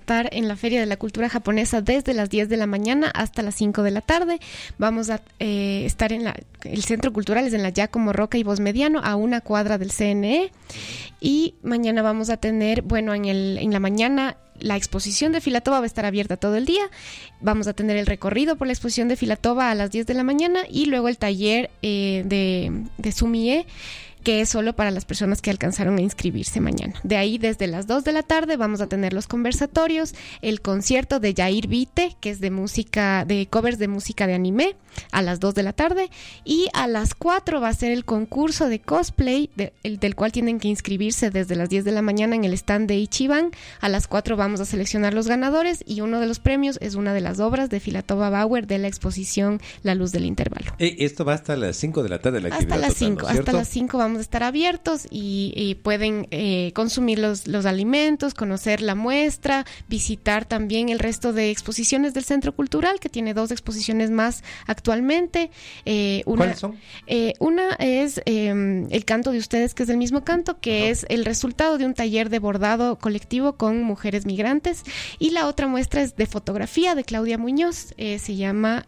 estar en la Feria de la Cultura Japonesa desde las 10 de la mañana hasta las 5 de la tarde. Vamos a estar el Centro Cultural es en la Giacomo Roca y Voz Mediano, a una cuadra del CNE. Y mañana vamos a tener, en la mañana, la exposición de Filatova va a estar abierta todo el día. Vamos a tener el recorrido por la exposición de Filatova a las 10 de la mañana y luego el taller de Sumie, que es solo para las personas que alcanzaron a inscribirse mañana. De ahí, desde las 2 de la tarde, vamos a tener los conversatorios, el concierto de Yair Vite, que es de covers de música de anime, a las 2 de la tarde, y a las 4 va a ser el concurso de cosplay, del cual tienen que inscribirse desde las 10 de la mañana en el stand de Ichiban. A las 4 vamos a seleccionar los ganadores, y uno de los premios es una de las obras de Filatova Bauer de la exposición La Luz del Intervalo. Esto va hasta las 5 de la tarde, la actividad hasta las total, 5, ¿no es cierto? Hasta las 5 vamos a estar abiertos y pueden consumir los alimentos, conocer la muestra, visitar también el resto de exposiciones del Centro Cultural, que tiene 2 exposiciones más actualmente. ¿Cuáles son? Una es el canto de ustedes, que es el mismo canto, que es el resultado de un taller de bordado colectivo con mujeres migrantes. Y la otra muestra es de fotografía de Claudia Muñoz. Se llama...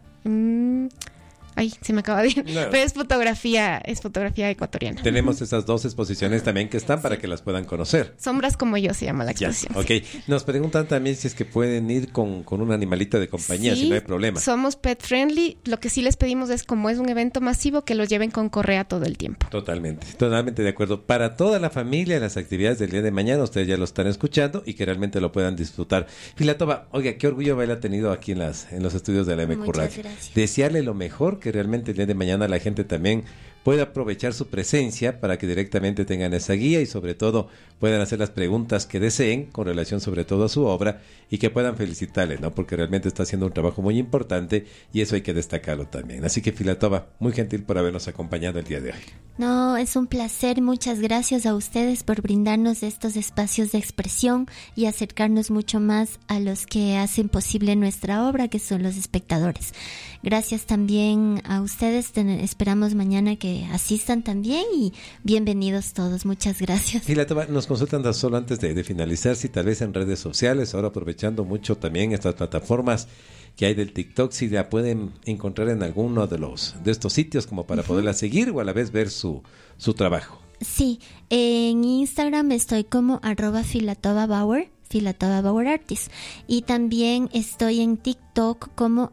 se me acaba de ir. No. Pero es fotografía ecuatoriana. Tenemos esas 2 exposiciones también que están para que las puedan conocer. Sombras como yo se llama la exposición. Ok. Nos preguntan también si es que pueden ir con un animalito de compañía, si no hay problema. Somos pet friendly. Lo que sí les pedimos es, como es un evento masivo, que los lleven con correa todo el tiempo. Totalmente de acuerdo. Para toda la familia, las actividades del día de mañana, ustedes ya lo están escuchando y que realmente lo puedan disfrutar. Filatova, oiga, qué orgullo haberla tenido aquí en los estudios de la MQ Radio. Gracias. Desearle lo mejor, que realmente el día de mañana la gente también pueda aprovechar su presencia para que directamente tengan esa guía y sobre todo puedan hacer las preguntas que deseen con relación sobre todo a su obra y que puedan felicitarle, ¿no? Porque realmente está haciendo un trabajo muy importante y eso hay que destacarlo también. Así que Filatova, muy gentil por habernos acompañado el día de hoy. No, es un placer. Muchas gracias a ustedes por brindarnos estos espacios de expresión y acercarnos mucho más a los que hacen posible nuestra obra, que son los espectadores. Gracias también a ustedes. Esperamos mañana que asistan también y bienvenidos todos. Muchas gracias. Filatova, nos consultan solo antes de finalizar, si tal vez en redes sociales, ahora aprovechando mucho también estas plataformas que hay del TikTok, si la pueden encontrar en alguno de estos sitios como para poderla seguir o a la vez ver su trabajo. Sí, en Instagram estoy como @FilatovaBauer, Filatova Bauer Artist, y también estoy en TikTok como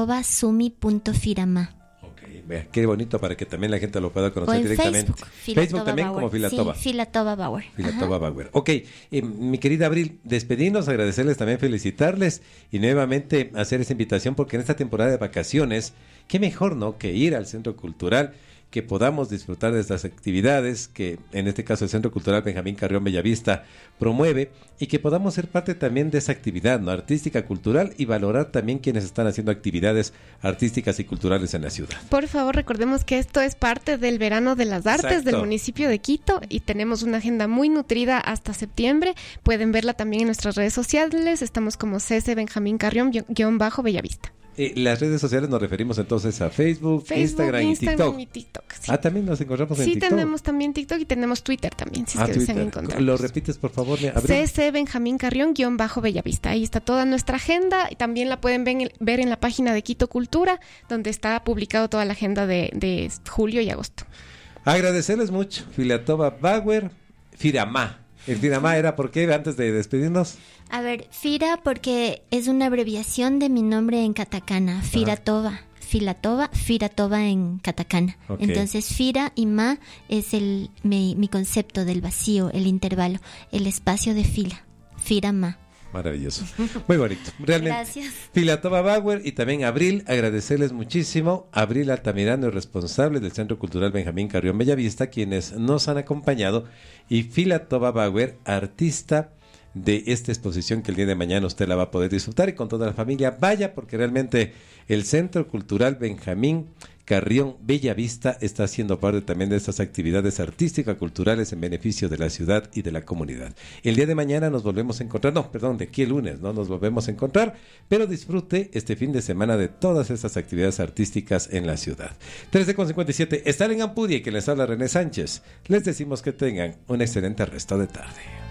@sumi.firama. Vea, qué bonito para que también la gente lo pueda conocer directamente. Facebook también Bauer, como Filatova. Sí, Filatova Bauer. Filatova Bauer. Ok, mi querida Abril, despedirnos, agradecerles también, felicitarles y nuevamente hacer esa invitación porque en esta temporada de vacaciones, qué mejor, ¿no?, que ir al Centro Cultural, que podamos disfrutar de estas actividades que en este caso el Centro Cultural Benjamín Carrión Bellavista promueve y que podamos ser parte también de esa actividad, ¿no?, artística, cultural, y valorar también quienes están haciendo actividades artísticas y culturales en la ciudad. Por favor, recordemos que esto es parte del Verano de las Artes. Exacto. Del municipio de Quito y tenemos una agenda muy nutrida hasta septiembre. Pueden verla también en nuestras redes sociales. Estamos como CC Benjamín Carrión _Bellavista. Las redes sociales nos referimos entonces a Facebook, Instagram y TikTok. Sí. También nos encontramos en TikTok. Sí, tenemos también TikTok y tenemos Twitter también, si es que desean encontrar. ¿Lo repites, por favor? CC Benjamín Carrión _Bellavista. Ahí está toda nuestra agenda y también la pueden ver en la página de Quito Cultura, donde está publicado toda la agenda de julio y agosto. Agradecerles mucho, Filatova Bauer, Firama. ¿El Firama era por qué, antes de despedirnos? A ver, Fira porque es una abreviación de mi nombre en katakana, Filatova. Filatova en katakana. Okay. Entonces Fira y Ma es mi concepto del vacío, el intervalo, el espacio de fila. Firama. Maravilloso, muy bonito, realmente. Gracias. Filatova Bauer y también Abril, agradecerles muchísimo. Abril Altamirano, responsable del Centro Cultural Benjamín Carrión Bellavista, quienes nos han acompañado, y Filatova Bauer, artista de esta exposición que el día de mañana usted la va a poder disfrutar y con toda la familia. Vaya, porque realmente el Centro Cultural Benjamín Carrión Bellavista está haciendo parte también de estas actividades artísticas, culturales en beneficio de la ciudad y de la comunidad. El día de mañana nos volvemos a encontrar, de aquí el lunes, ¿no? Nos volvemos a encontrar, pero disfrute este fin de semana de todas estas actividades artísticas en la ciudad. 13:57, estar en Ampudia, que les habla René Sánchez. Les decimos que tengan un excelente resto de tarde.